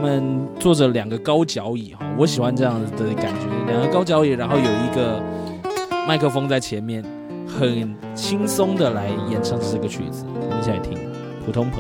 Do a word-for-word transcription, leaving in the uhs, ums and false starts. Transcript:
们坐着两个高脚椅，我喜欢这样的感觉，两个高脚椅，然后有一个麦克风在前面，很轻松的来演唱这个曲子。我们一起来听《普通朋友》。